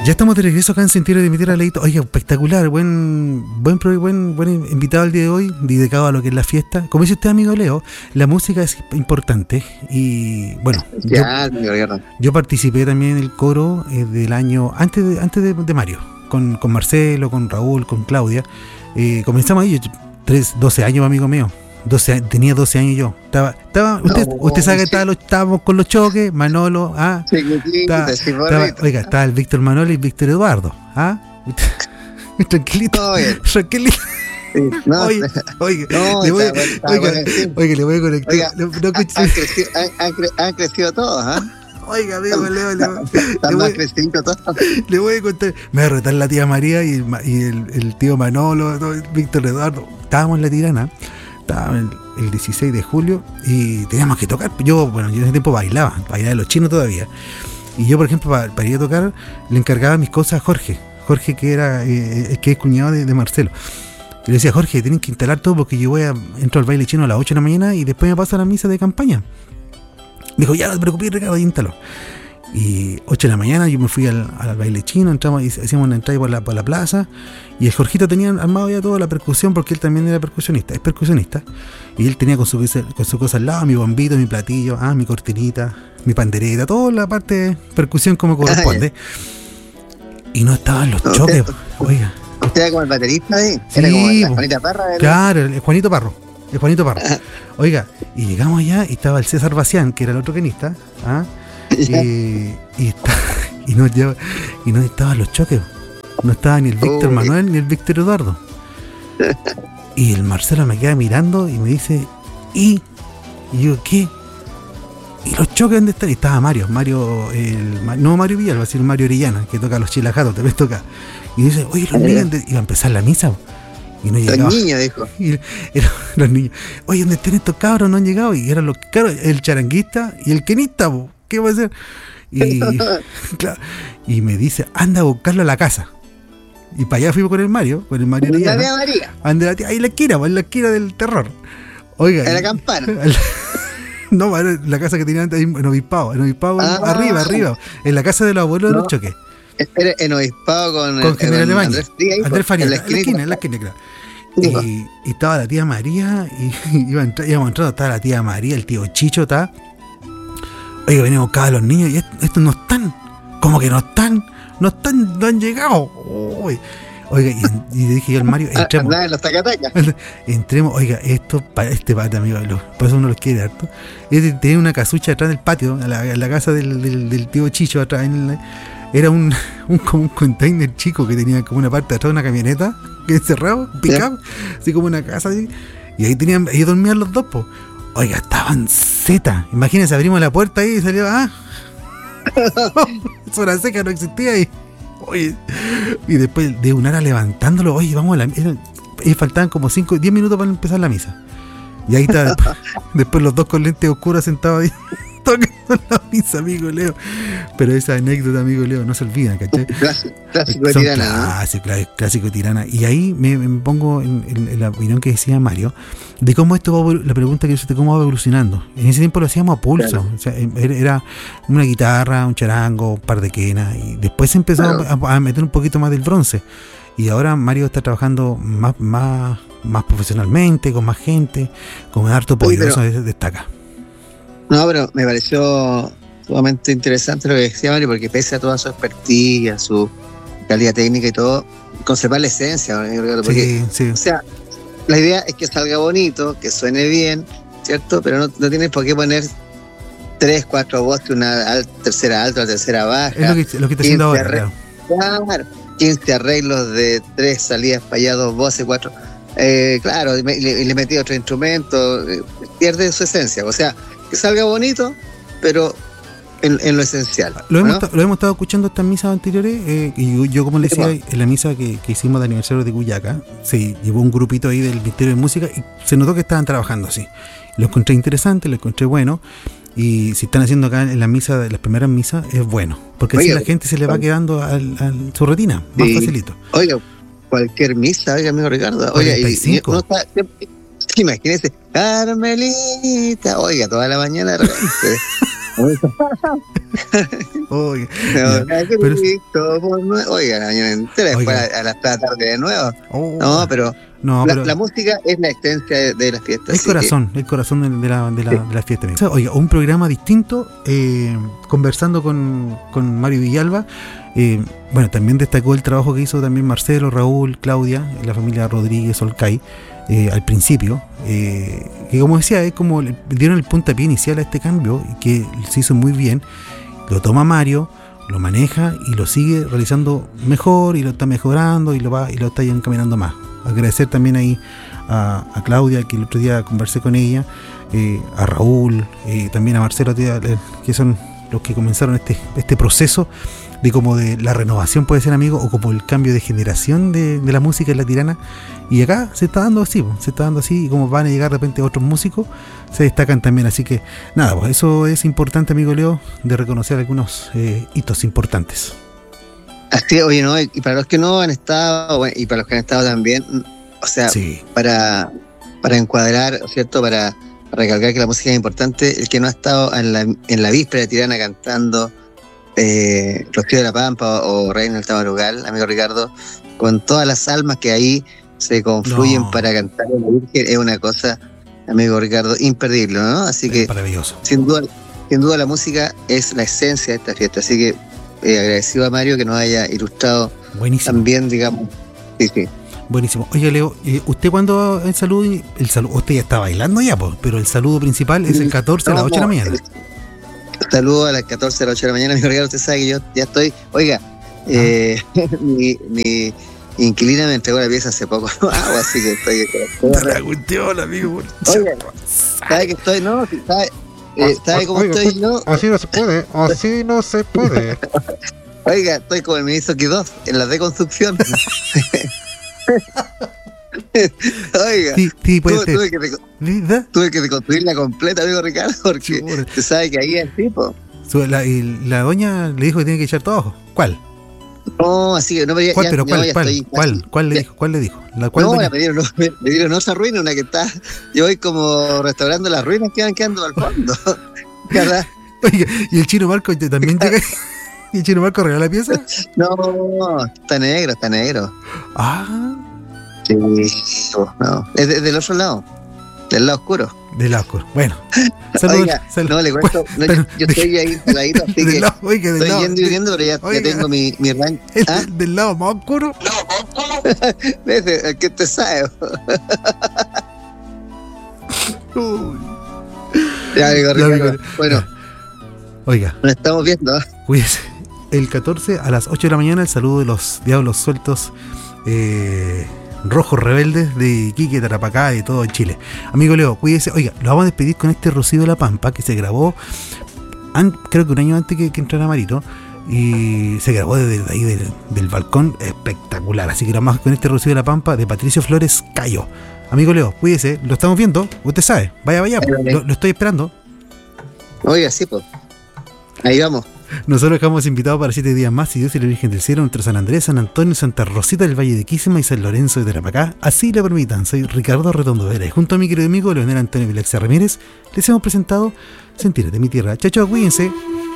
Ya estamos de regreso acá en Sentido de Emitir a Leito. Oiga, espectacular, buen invitado el día de hoy, dedicado a lo que es la fiesta. Como dice usted, amigo Leo, la música es importante. Y bueno, yo participé también en el coro del año antes de Mario, con Marcelo, con Raúl, con Claudia. Comenzamos ahí, 12 años, amigo mío. Tenía 12 años yo. Usted sabe que estábamos con los choques, Manolo, estaba el Víctor Manuel y el Víctor Eduardo, tranquilito. No, le voy a conectar. Han crecido todos, Oiga, amigo Leo, le voy a contar. Me va a retar la tía María y el tío Manolo, Víctor Eduardo. Estábamos en La Tirana. Estaba el 16 de julio y teníamos que tocar. Yo en ese tiempo bailaba los chinos todavía. Y yo, por ejemplo, para ir a tocar, le encargaba mis cosas a Jorge, que era que es cuñado de Marcelo. Y le decía, Jorge, tienen que instalar todo porque yo entro al baile chino a las 8 de la mañana y después me paso a la misa de campaña. Me dijo, ya no te preocupes, Ricardo, ahí instaló. Y 8 de la mañana yo me fui al baile chino, entramos y hacíamos una entrada por la plaza, y el Jorgito tenía armado ya toda la percusión porque él también es percusionista, y él tenía con su cosa al lado, mi bombito, mi platillo, mi cortinita, mi pandereta, toda la parte de percusión como corresponde. Y no estaban los choques, oiga. ¿Usted era como el baterista ahí? Sí, ¿Era como la Juanita Parra? Claro, el Juanito Parro. Oiga, y llegamos allá y estaba el César Bacián, que era el otro pianista, y no estaban los choques. No estaba ni el Víctor Manuel ni el Víctor Eduardo. Y el Marcelo me queda mirando y me dice, y yo, ¿qué? ¿Y los choques dónde están? Y estaba Mario no Mario Villalba, sino Mario Orellana, que toca los chilajatos, también toca. Y dice, oye, los niños, iba a empezar la misa. Y no llegaba. Los niños, dijo. Los niños. Oye, ¿dónde están estos cabros? No han llegado. Y eran el charanguista y el quenista, ¿qué va a hacer? Y, claro, y me dice, anda a buscarlo a la casa. Y para allá fuimos con el Mario Orellana. La María. Ahí en la esquina del terror. Oiga. En la campana. No, era la casa que tenía antes en Obispado, arriba, en la casa de los abuelos de los choques. Era en Obispado con General de Baño, Andrés Faría, en la esquina, claro. Y estaba la tía María, y íbamos entrando, estaba la tía María, el tío Chicho, oiga, venimos cada los niños, y estos no están, como que no están, no han llegado. Oiga, y dije yo al Mario, entremos, oiga, esto para este pata, amigo, por eso uno los quiere harto. Tenía una casucha atrás del patio, en la casa del tío Chicho, atrás, era como un container chico que tenía como una parte atrás de una camioneta, que encerrado, picado, así como una casa, así, y ahí dormían los dos, po. Oiga, estaban zeta. Imagínense, abrimos la puerta ahí y salió, zona seca no existía ahí. Oye, y después de una hora levantándolo, oye, vamos a la misa. Y faltaban como 5, 10 minutos para empezar la misa. Y ahí está, después los dos con lentes oscuros sentados ahí, tocando la misa, amigo Leo. Pero esa anécdota, amigo Leo, no se olvida, ¿cachai? Clásico de Tirana. Clásico de Tirana. Y ahí me pongo en la opinión que decía Mario, de cómo esto va, la pregunta que yo hice, cómo va evolucionando. En ese tiempo lo hacíamos a pulso, claro. O sea, era una guitarra, un charango, un par de quenas, y después se empezó a meter un poquito más del bronce. Y ahora Mario está trabajando más profesionalmente, con más gente, con harto poderoso, destaca. No, pero me pareció sumamente interesante lo que decía Mario, porque pese a toda su expertise, a su calidad técnica y todo, conservar la esencia, ¿no? Porque, sí. O sea, la idea es que salga bonito, que suene bien, ¿cierto? Pero no tienes por qué poner 3, 4 voces, una tercera alta, una tercera baja. Es lo que está haciendo ahora, claro. 15 arreglos de 3 salidas para allá, 2 voces, 4. Claro, le metí otro instrumento, pierde su esencia. O sea, que salga bonito, pero en lo esencial. Lo hemos estado escuchando estas misas anteriores, y yo como les decía, en la misa que hicimos de aniversario de Cuyaca, se llevó un grupito ahí del Ministerio de Música y se notó que estaban trabajando así. Lo encontré interesante, lo encontré bueno. Y si están haciendo acá en la misa, las primeras misas, es bueno, porque así la gente se le va quedando a su retina, más facilito. Oiga, cualquier misa, amigo Ricardo. Oiga, 45. Y uno está, imagínese, Carmelita, oiga, toda la mañana de repente. Oiga, No, ya, pero, oiga, año entero, después Oiga. a las 3 de la tarde de nuevo. oh, No, pero no, pero la música es la esencia de las fiestas. el así que- corazón de la fiesta. Amigo. Oiga, un programa distinto, conversando con Mario Villalba. Bueno, también destacó el trabajo que hizo también Marcelo, Raúl, Claudia, la familia Rodríguez Olcay, al principio, que como decía, es como le dieron el puntapié inicial a este cambio, y que se hizo muy bien. Lo toma Mario, lo maneja y lo sigue realizando mejor, y lo está mejorando, y lo está encaminando más. Agradecer también ahí a Claudia, que el otro día conversé con ella, a Raúl, también a Marcelo, que son los que comenzaron este proceso de como de la renovación, puede ser, amigo, o como el cambio de generación de la música en la Tirana. Y acá se está dando así, y como van a llegar de repente otros músicos, se destacan también. Así que nada, pues eso es importante, amigo Leo, de reconocer algunos hitos importantes. Así, oye, no, y para los que no han estado, bueno, y para los que han estado también, o sea, Sí, para encuadrar, ¿cierto? Para recalcar que la música es importante, el que no ha estado en la víspera de Tirana cantando Rocío de la Pampa o Reina del Tamarugal, amigo Ricardo, con todas las almas que ahí se confluyen No. para cantar a la Virgen, es una cosa, amigo Ricardo, imperdible, ¿no? Así que, maravilloso. sin duda la música es la esencia de esta fiesta, así que agradecido a Mario que nos haya ilustrado Buenísimo. también, digamos, sí. Buenísimo. Oye, Leo, ¿usted cuando el saludo, usted ya está bailando ya, pues, pero el saludo principal es el 14 a las 8 de la mañana? Saludos a las 14 a las 8 de la mañana, amigo Ricardo, usted sabe que yo ya estoy, oiga, mi inquilina me entregó la pieza hace poco, así que estoy... La cuestión, amigo. Oiga, ¿sabe que estoy? No, ¿sabe cómo Oiga, estoy yo? así no se puede, así no se puede. Oiga, estoy como el ministro Quidós en la deconstrucción. Oiga, Sí, puede ser. tuve que deconstruirla completa, amigo Ricardo, porque Chura. usted sabe que ahí es tipo. Y la doña le dijo que tiene que echar todo ojo. ¿Cuál? No, así que no me ¿Cuál? Pero no, ya ¿cuál? estoy- ¿Cuál le ya- dijo? ¿Cuál le dijo? ¿La cuál No, doña? me dieron otra ruina, una que está. Yo voy como restaurando las ruinas que van quedando al fondo. ¿Verdad? Oiga, y el chino Marco también llega. ¿Y el chino Marco arregló la pieza? No, está negro. Ah, Sí, no. Es del otro lado, del lado oscuro. del lado oscuro. Bueno, saludos. Oiga, no, le cuento. No, yo estoy ahí instaladito, así que Del lado, oiga, del estoy lado. yendo y viniendo, pero ya Oiga. tengo mi rank. ¿Ah? Del lado más oscuro. ¿Ves? ¿Qué te sabe? Uy. Ya, amigo Ya, Ricardo. amigo. Bueno, Oiga, nos estamos viendo. cuídese. El 14 a las 8 de la mañana, el saludo de los diablos sueltos rojos rebeldes de Iquique, Tarapacá, de todo Chile. Amigo Leo, cuídese. Oiga, lo vamos a despedir con este Rocío de la Pampa que se grabó creo que un año antes que entrara Marito, y se grabó desde ahí del balcón, espectacular. Así que lo vamos con este Rocío de la Pampa de Patricio Flores Cayo. Amigo Leo, cuídese, lo estamos viendo, usted sabe, vaya, Vale. lo estoy esperando. Oiga, sí, pues. Ahí vamos. Nosotros dejamos invitados para 7 días más, si Dios y la Virgen del Cielo, nuestro San Andrés, San Antonio, Santa Rosita del Valle de Quísima y San Lorenzo de Tarapacá, así le permitan. Soy Ricardo Redondo Vera y junto a mi querido amigo Leonel Antonio Vilexia Ramírez les hemos presentado Sentir de mi Tierra. Chao, chao, cuídense.